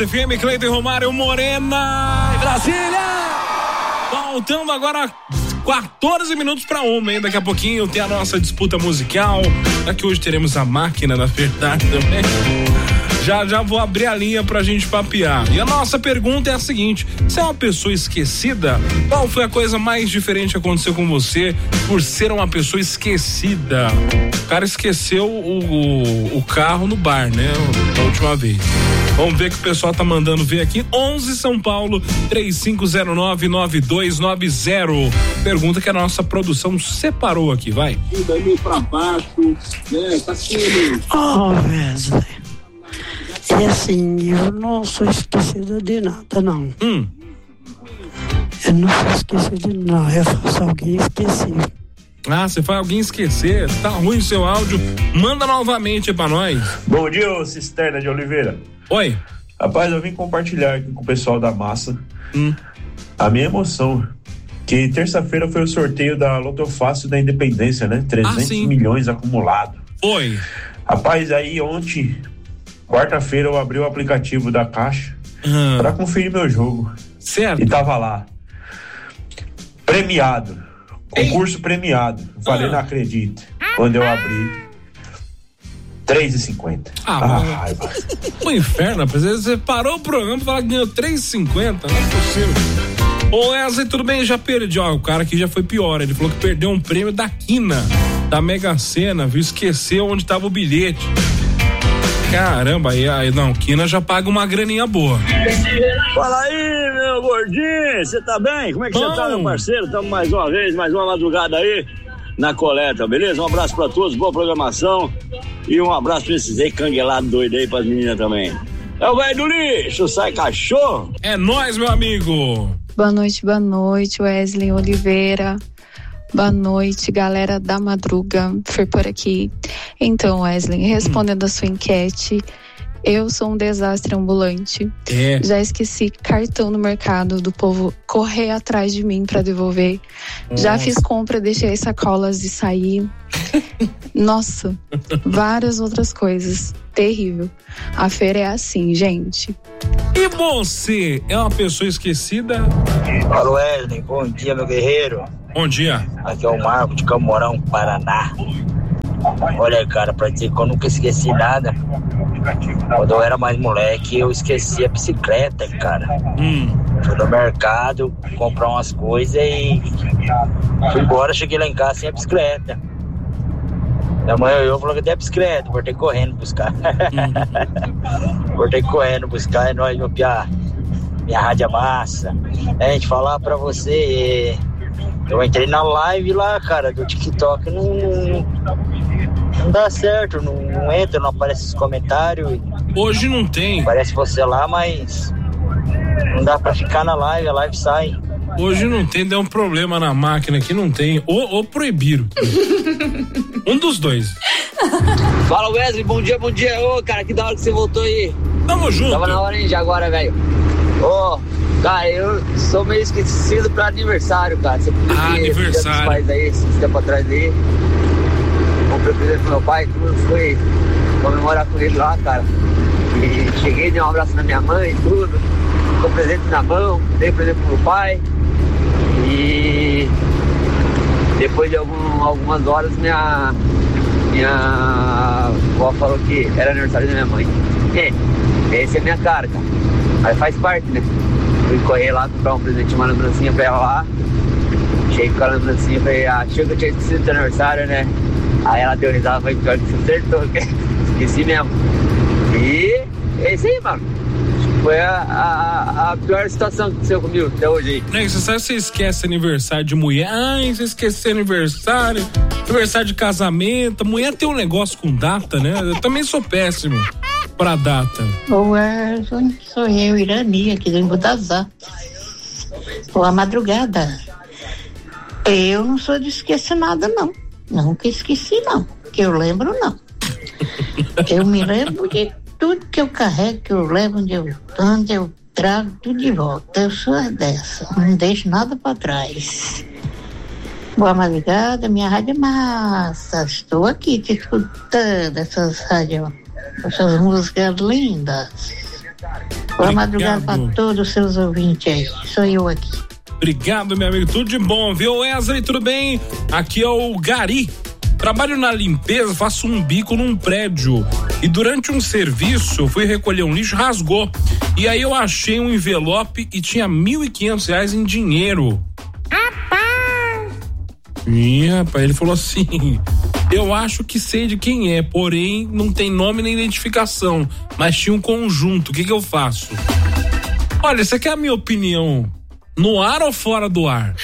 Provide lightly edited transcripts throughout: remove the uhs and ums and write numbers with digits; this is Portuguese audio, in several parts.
Massa FM, Cleiton e Romário, Morena, Brasília. Faltando agora 14 minutos para 1, hein? Daqui a pouquinho tem a nossa disputa musical. Aqui hoje teremos a máquina, na verdade, também. Já vou abrir a linha pra gente papear. E a nossa pergunta é a seguinte: você é uma pessoa esquecida? Qual foi a coisa mais diferente que aconteceu com você por ser uma pessoa esquecida? O cara esqueceu o carro no bar, né? Da última vez. Vamos ver que o pessoal tá mandando ver aqui. 11 São Paulo 3509-9290. Pergunta que a nossa produção separou aqui, vai. Daí pra baixo, né? Tá sendo. Wesley. É assim, eu não sou esquecida de nada, não. Eu não sou esquecida de nada, eu faço alguém esquecer. Ah, você faz alguém esquecer? Tá ruim o seu áudio? Manda novamente pra nós. Bom dia, ô Cisterna de Oliveira. Oi. Rapaz, eu vim compartilhar aqui com o pessoal da massa a minha emoção. Que terça-feira foi o sorteio da Loto Fácil da Independência, né? 300 milhões acumulado. Oi. Rapaz, aí ontem, quarta-feira, eu abri o aplicativo da Caixa pra conferir meu jogo. Certo. E tava lá. Premiado. Concurso premiado. Eu falei, não acredito. Quando eu abri, 3,50. Raiva. O inferno, rapaz. Você parou o programa pra falar que ganhou 3,50. Não é possível. Ô Wesley, tudo bem? Já perdi. Ó, o cara aqui já foi pior. Ele falou que perdeu um prêmio da Quina, da Mega Sena, viu? Esqueceu onde tava o bilhete. Caramba, aí não, Quina já paga uma graninha boa. Fala aí, meu gordinho, você tá bem? Como é que você tá, meu parceiro? Estamos mais uma vez, mais uma madrugada aí na coleta, beleza? Um abraço pra todos, boa programação e um abraço pra esses aí canguelados doidos aí pras meninas também. É o velho do lixo, sai cachorro. É nóis, meu amigo. Boa noite, Wesley Oliveira. Boa noite, galera da madruga, foi por aqui. Então, Wesley, respondendo a sua enquete, eu sou um desastre ambulante. Já esqueci cartão no mercado do povo correr atrás de mim pra devolver. Nossa. Já fiz compra, deixei sacolas e saí. Nossa, várias outras coisas. Terrível. A feira é assim, gente. E você é uma pessoa esquecida? Fala, Wesley, bom dia, meu guerreiro. Bom dia. Aqui é o Marco de Camorão, Paraná. Olha, cara, pra dizer que eu nunca esqueci nada. Quando eu era mais moleque, eu esqueci a bicicleta, cara. Fui no mercado comprar umas coisas e fui embora, cheguei lá em casa sem a bicicleta. Minha mãe eu falou que tem a bicicleta, voltei correndo buscar. Voltei correndo buscar e nós, minha rádio massa. A gente falar pra você, eu entrei na live lá, cara, do TikTok, não dá certo, não entra, não aparece os comentários. Hoje não tem. Aparece você lá, mas não dá pra ficar na live, a live sai. Hoje não tem, deu um problema na máquina aqui, não tem. Ou proibiram. Um dos dois. Fala, Wesley, bom dia. Ô, cara, que da hora que você voltou aí. Tamo junto. Tava na hora já agora, velho. Ô, cara, eu sou meio esquecido pra aniversário, cara. Você aniversário. Dos pais aí, esses tempo atrás aí. Comprei presente pro meu pai, tudo, fui comemorar com ele lá, cara. E cheguei, dei um abraço na minha mãe e tudo. Com presente na mão, dei presente pro meu pai. E depois de algumas horas minha avó falou que era aniversário da minha mãe. Esse é minha cara, cara. Aí faz parte, né? Fui correr lá, comprar um presente, uma lembrancinha pra ela lá. Cheguei com a lembrancinha, falei, achou que eu tinha esquecido do teu aniversário, né? Aí ela deu risada, foi pior que você acertou, esqueci mesmo. E é isso aí, mano. Foi a pior situação que aconteceu comigo até hoje aí. Você sabe que você esquece aniversário de mulher? Ai, você esqueceu aniversário de casamento. Mulher tem um negócio com data, né? Eu também sou péssimo pra data. Wesley, sou eu, Irani, aqui do Embu das Artes. Boa madrugada. Eu não sou de esquecer nada, não. Nunca esqueci, não. Que eu lembro, não. Eu me lembro de tudo que eu carrego, que eu levo onde eu trago tudo de volta. Eu sou dessa, não deixo nada pra trás. Boa madrugada, minha rádio é massa. Estou aqui te escutando essas músicas lindas. Boa madrugada para todos os seus ouvintes aí. Sou eu aqui. Obrigado, meu amigo. Tudo de bom, viu? Wesley, tudo bem? Aqui é o Gari. Trabalho na limpeza, faço um bico num prédio. E durante um serviço, fui recolher um lixo, rasgou. E aí eu achei um envelope e tinha R$1.500 em dinheiro. Rapaz! Rapaz, ele falou assim: eu acho que sei de quem é, porém não tem nome nem identificação. Mas tinha um conjunto, o que eu faço? Olha, isso aqui é a minha opinião. No ar ou fora do ar?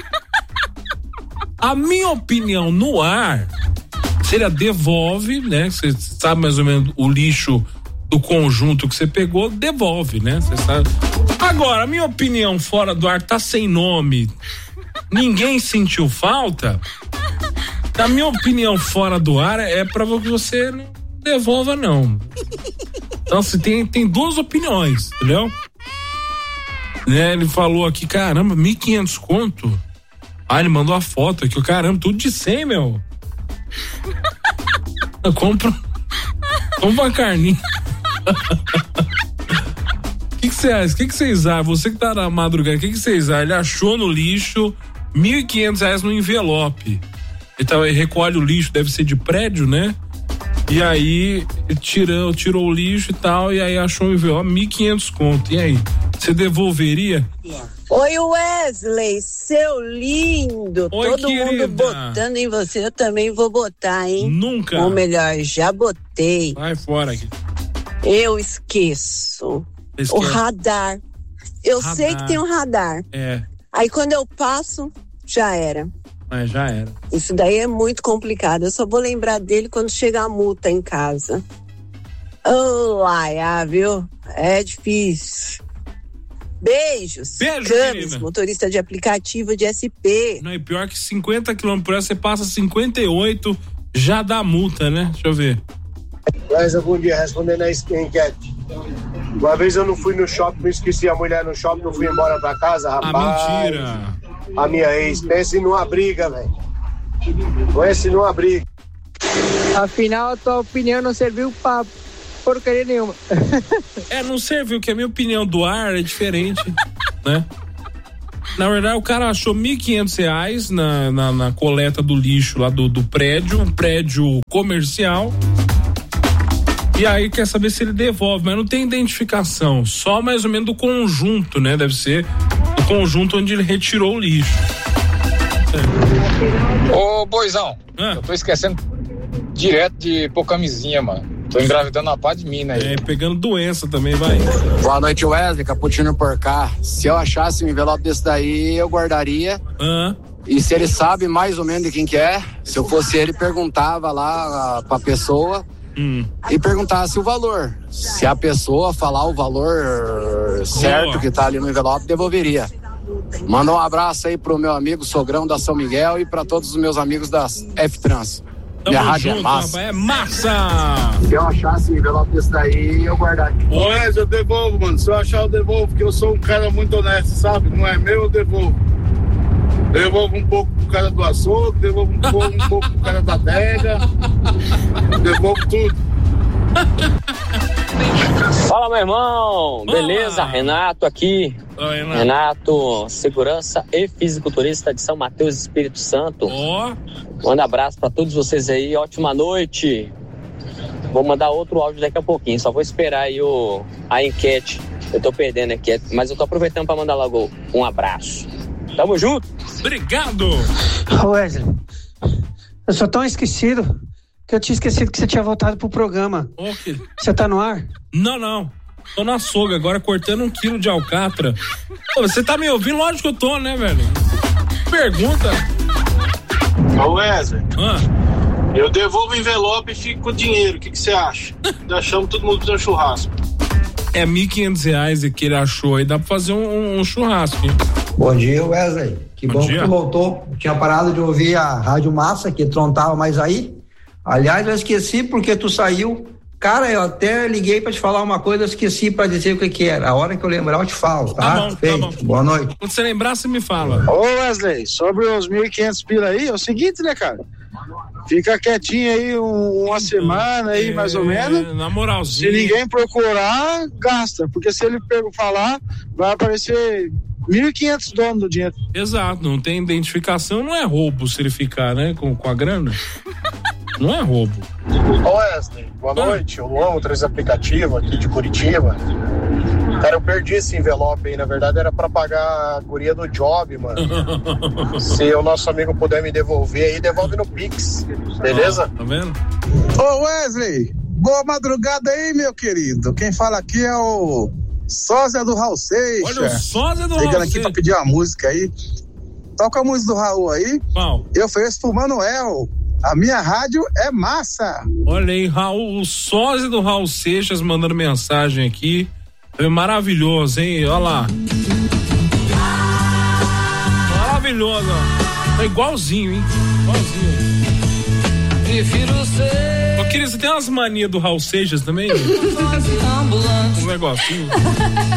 A minha opinião no ar seria devolve, né? Você sabe mais ou menos o lixo do conjunto que você pegou, devolve, né? Você sabe. Agora, a minha opinião fora do ar tá sem nome, ninguém sentiu falta. A minha opinião fora do ar é pra que você não devolva, não. Então, assim, tem duas opiniões, entendeu? Né? Ele falou aqui, caramba, 1.500 conto. Ah, ele mandou a foto aqui, caramba, tudo de 100, meu. Eu compro uma carninha. O que vocês acham? O que vocês acham? Você que tá na madrugada, o que vocês acham? Ele achou no lixo R$1.500 no envelope. Ele recolhe o lixo, deve ser de prédio, né? E aí tirou o lixo e tal, e aí achou um envelope, 1.500 conto. E aí, você devolveria? Oi, Wesley, seu lindo. Oi, todo querida. mundo botando em você, eu também vou botar, hein? Nunca. Ou melhor, já botei. Vai fora aqui. Eu esqueço. O radar. Eu sei que tem um radar. É. Aí quando eu passo, já era. Mas já era. Isso daí é muito complicado. Eu só vou lembrar dele quando chegar a multa em casa. Viu? É difícil. Beijos. Beijo, Camis, querida. motorista de aplicativo de SP. Não, e pior que 50 km/h, você passa 58, já dá multa, né? Deixa eu ver. Mas bom dia, respondendo a enquete. Uma vez eu não fui no shopping, me esqueci a mulher no shopping, não fui embora pra casa, rapaz. Mentira. A minha ex, pense numa briga, velho. Pense numa briga. Afinal, a tua opinião não serviu pra porcaria nenhuma. Não serviu, que a minha opinião do ar é diferente, né? Na verdade, o cara achou R$1.500 na coleta do lixo lá do prédio, um prédio comercial. E aí quer saber se ele devolve, mas não tem identificação, só mais ou menos do conjunto, né? Deve ser o conjunto onde ele retirou o lixo. Ô, boizão, eu tô esquecendo direto de pôr camisinha, mano. Tô engravidando uma pá de mina aí. Pegando doença também, vai. Boa noite, Wesley, Caputino por cá. Se eu achasse um envelope desse daí, eu guardaria. E se ele sabe mais ou menos de quem que é, se eu fosse ele, perguntava lá pra pessoa e perguntasse o valor. Se a pessoa falar o valor certo que tá ali no envelope, devolveria. Manda um abraço aí pro meu amigo Sogrão da São Miguel e pra todos os meus amigos da F-Trans. Minha rádio é massa. É massa! Se eu achasse um envelope desse daí, eu guardaria. Mas eu devolvo, mano. Se eu achar, eu devolvo, porque eu sou um cara muito honesto, sabe? Não é meu, eu devolvo. Devolvo um pouco pro cara do açougue, devolvo um pouco pro cara da adega. Devolvo tudo. Fala, meu irmão. Beleza? Renato aqui. Oi, Renato, segurança e fisiculturista de São Mateus, Espírito Santo. Manda abraço pra todos vocês aí. Ótima noite. Vou mandar outro áudio daqui a pouquinho. Só vou esperar aí a enquete. Eu tô perdendo a enquete, mas eu tô aproveitando pra mandar logo um abraço. Tamo junto. Obrigado. Wesley, eu sou tão esquecido que eu tinha esquecido que você tinha voltado pro programa. Você tá no ar? Não. Tô na açougue agora, cortando 1 quilo de alcatra. Pô, você tá me ouvindo? Lógico que eu tô, né, velho? Pergunta. Ô, Wesley. Eu devolvo o envelope e fico com o dinheiro. O que você acha? Já chamo todo mundo pra fazer um churrasco. É R$1.500 que ele achou aí, dá pra fazer um churrasco, hein? Bom dia, Wesley. Que bom que tu voltou. Eu tinha parado de ouvir a Rádio Massa, que tu não tava mais aí. Aliás, eu esqueci porque tu saiu. Cara, eu até liguei pra te falar uma coisa, eu esqueci pra dizer o que era. A hora que eu lembrar, eu te falo, tá? Tá bom. Boa noite. Quando você lembrar, você me fala. Ô, Wesley, sobre os 1.500 pila aí, é o seguinte, né, cara? Fica quietinho aí uma semana aí, mais ou menos. Na moralzinha. Se ninguém procurar, gasta. Porque se ele falar, vai aparecer 1.500 donos do dinheiro. Exato, não tem identificação, não é roubo se ele ficar, né, com a grana. Não é roubo. Ô Wesley, boa noite. O Luan, três aplicativo aqui de Curitiba. Cara, eu perdi esse envelope aí. Na verdade, era pra pagar a guria do job, mano. Se o nosso amigo puder me devolver aí, devolve no Pix. Beleza? Tá vendo? Ô Wesley, boa madrugada aí, meu querido. Quem fala aqui é o Sósia do Raul Seixas. Olha o Sósia do Raul Chegando aqui pra pedir uma música aí. Toca a música do Raul aí. Qual? Eu ofereço pro Manuel. A minha rádio é massa. Olha aí, Raul, o Sósia do Raul Seixas mandando mensagem aqui. É maravilhoso, hein? Olha lá. Maravilhoso, ó. É igualzinho, hein? Igualzinho. Prefiro ser. Ô, querido, você tem umas manias do Raul Seixas também? Um negocinho.